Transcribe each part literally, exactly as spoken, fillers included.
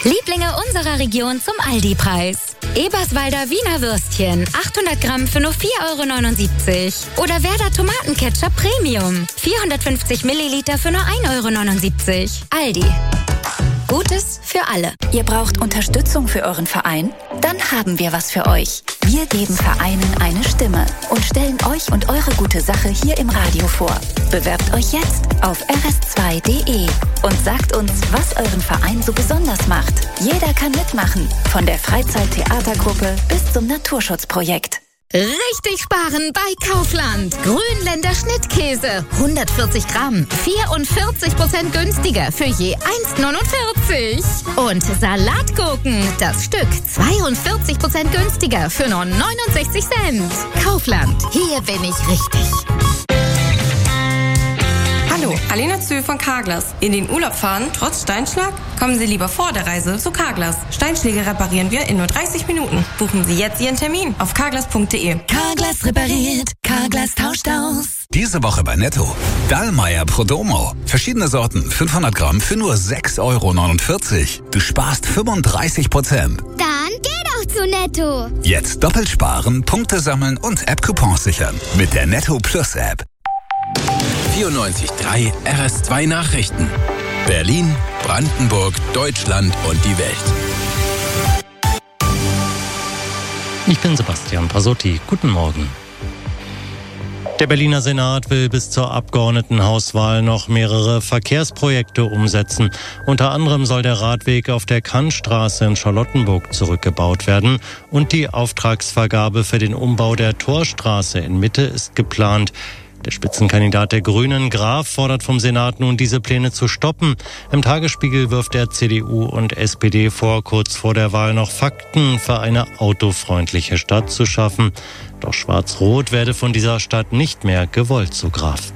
Lieblinge unserer Region zum Aldi-Preis. Eberswalder Wiener Würstchen, achthundert Gramm für nur vier Euro neunundsiebzig. Oder Werder Tomatenketchup Premium, vierhundertfünfzig Milliliter für nur ein Euro neunundsiebzig. Aldi. Gutes für alle. Ihr braucht Unterstützung für euren Verein? Dann haben wir was für euch. Wir geben Vereinen eine Stimme und stellen euch und eure gute Sache hier im Radio vor. Bewerbt euch jetzt auf r s zwei punkt d e und sagt uns, was euren Verein so besonders macht. Jeder kann mitmachen, von der Freizeit-Theatergruppe bis zum Naturschutzprojekt. Richtig sparen bei Kaufland. Grünländer Schnittkäse, hundertvierzig Gramm, vierundvierzig Prozent günstiger für je eins Euro neunundvierzig. Und Salatgurken, das Stück, zweiundvierzig Prozent günstiger für nur neunundsechzig Cent. Kaufland, hier bin ich richtig. Hallo, Alena Zö von Carglass. In den Urlaub fahren, trotz Steinschlag? Kommen Sie lieber vor der Reise zu Carglass. Steinschläge reparieren wir in nur dreißig Minuten. Buchen Sie jetzt Ihren Termin auf carglass punkt d e. Carglass repariert, Carglass tauscht aus. Diese Woche bei Netto. Dallmayr Prodomo. Verschiedene Sorten, fünfhundert Gramm für nur sechs Euro neunundvierzig. Du sparst fünfunddreißig Prozent. Dann geh doch zu Netto. Jetzt doppelt sparen, Punkte sammeln und App-Coupons sichern. Mit der Netto Plus App. vierundneunzig Komma drei R S zwei Nachrichten. Berlin, Brandenburg, Deutschland und die Welt. Ich bin Sebastian Pasotti. Guten Morgen. Der Berliner Senat will bis zur Abgeordnetenhauswahl noch mehrere Verkehrsprojekte umsetzen. Unter anderem soll der Radweg auf der Kantstraße in Charlottenburg zurückgebaut werden und die Auftragsvergabe für den Umbau der Torstraße in Mitte ist geplant. Der Spitzenkandidat der Grünen, Graf, fordert vom Senat nun, diese Pläne zu stoppen. Im Tagesspiegel wirft er C D U und S P D vor, kurz vor der Wahl noch Fakten für eine autofreundliche Stadt zu schaffen. Doch Schwarz-Rot werde von dieser Stadt nicht mehr gewollt, so Graf.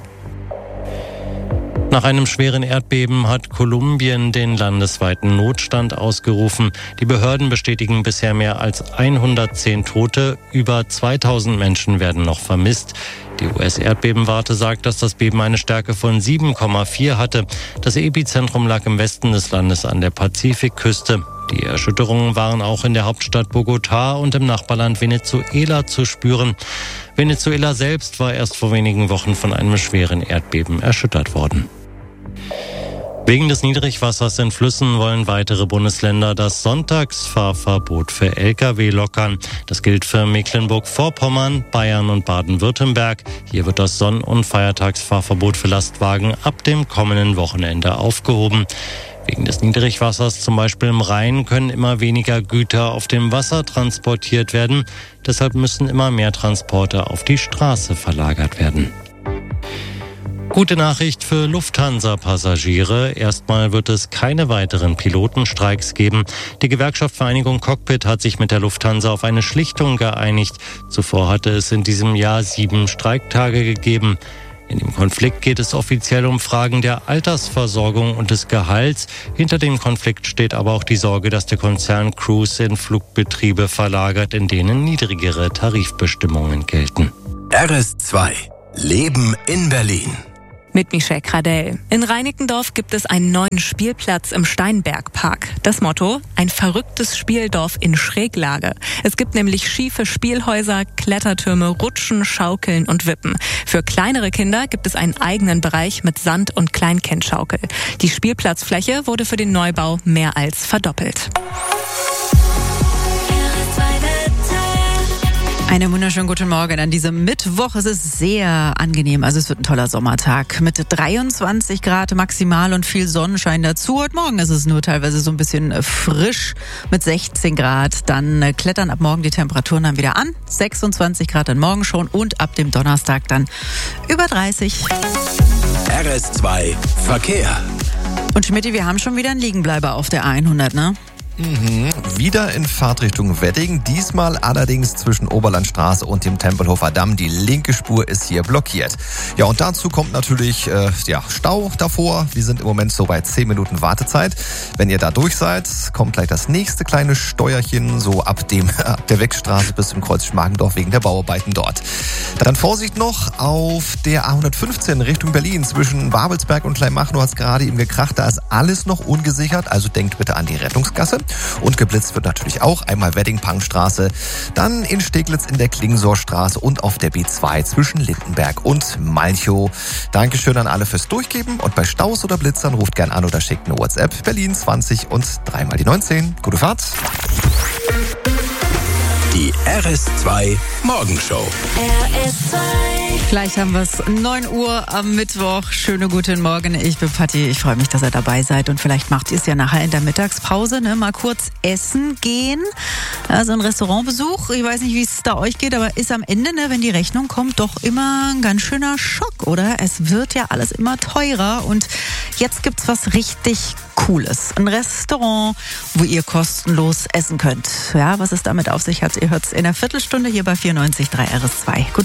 Nach einem schweren Erdbeben hat Kolumbien den landesweiten Notstand ausgerufen. Die Behörden bestätigen bisher mehr als hundertzehn Tote. Über zweitausend Menschen werden noch vermisst. Die U S-Erdbebenwarte sagt, dass das Beben eine Stärke von sieben Komma vier hatte. Das Epizentrum lag im Westen des Landes an der Pazifikküste. Die Erschütterungen waren auch in der Hauptstadt Bogotá und im Nachbarland Venezuela zu spüren. Venezuela selbst war erst vor wenigen Wochen von einem schweren Erdbeben erschüttert worden. Wegen des Niedrigwassers in Flüssen wollen weitere Bundesländer das Sonntagsfahrverbot für L K W lockern. Das gilt für Mecklenburg-Vorpommern, Bayern und Baden-Württemberg. Hier wird das Sonn- und Feiertagsfahrverbot für Lastwagen ab dem kommenden Wochenende aufgehoben. Wegen des Niedrigwassers, zum Beispiel im Rhein, können immer weniger Güter auf dem Wasser transportiert werden. Deshalb müssen immer mehr Transporte auf die Straße verlagert werden. Gute Nachricht für Lufthansa-Passagiere. Erstmal wird es keine weiteren Pilotenstreiks geben. Die Gewerkschaft Vereinigung Cockpit hat sich mit der Lufthansa auf eine Schlichtung geeinigt. Zuvor hatte es in diesem Jahr sieben Streiktage gegeben. In dem Konflikt geht es offiziell um Fragen der Altersversorgung und des Gehalts. Hinter dem Konflikt steht aber auch die Sorge, dass der Konzern Cruise in Flugbetriebe verlagert, in denen niedrigere Tarifbestimmungen gelten. R S zwei. Leben in Berlin. Mit Michelle Kradell. In Reinickendorf gibt es einen neuen Spielplatz im Steinbergpark. Das Motto: ein verrücktes Spieldorf in Schräglage. Es gibt nämlich schiefe Spielhäuser, Klettertürme, Rutschen, Schaukeln und Wippen. Für kleinere Kinder gibt es einen eigenen Bereich mit Sand- und Kleinkindschaukel. Die Spielplatzfläche wurde für den Neubau mehr als verdoppelt. Einen wunderschönen guten Morgen an diesem Mittwoch. Es ist sehr angenehm, also es wird ein toller Sommertag mit dreiundzwanzig Grad maximal und viel Sonnenschein dazu. Heute Morgen ist es nur teilweise so ein bisschen frisch mit sechzehn Grad. Dann klettern ab morgen die Temperaturen dann wieder an. sechsundzwanzig Grad dann morgen schon und ab dem Donnerstag dann über dreißig. R S zwei Verkehr. Und Schmitti, wir haben schon wieder einen Liegenbleiber auf der hundert, ne? Mhm. wieder in Fahrtrichtung Wedding. Diesmal allerdings zwischen Oberlandstraße und dem Tempelhofer Damm. Die linke Spur ist hier blockiert. Ja, und dazu kommt natürlich äh, ja, Stau davor. Wir sind im Moment so bei zehn Minuten Wartezeit. Wenn ihr da durch seid, kommt gleich das nächste kleine Steuerchen, so ab dem ab der Wegstraße bis zum Kreuz Schmargendorf wegen der Bauarbeiten dort. Dann Vorsicht noch auf der A hundertfünfzehn Richtung Berlin. Zwischen Babelsberg und Kleinmachnow hat es gerade eben gekracht. Da ist alles noch ungesichert, also denkt bitte an die Rettungsgasse. Und geblitzt wird natürlich auch einmal Wedding-Pangstraße, dann in Steglitz in der Klingsorstraße und auf der B zwei zwischen Lindenberg und Malchow. Dankeschön an alle fürs Durchgeben und bei Staus oder Blitzern ruft gern an oder schickt eine WhatsApp. Berlin zwanzig und dreimal die neunzehn. Gute Fahrt. Die R S zwei Morgenshow. R S zwei. Gleich haben wir es. neun Uhr am Mittwoch. Schöne guten Morgen. Ich bin Patti. Ich freue mich, dass ihr dabei seid. Und vielleicht macht ihr es ja nachher in der Mittagspause, ne? Mal kurz essen gehen. Also ein Restaurantbesuch. Ich weiß nicht, wie es da euch geht, aber ist am Ende, ne, wenn die Rechnung kommt, doch immer ein ganz schöner Schock, oder? Es wird ja alles immer teurer. Und jetzt gibt's was richtig Cooles. Ein Restaurant, wo ihr kostenlos essen könnt. Ja, was es damit auf sich hat, ihr hört es in einer Viertelstunde hier bei vierundneunzig Komma drei R S zwei. Gut.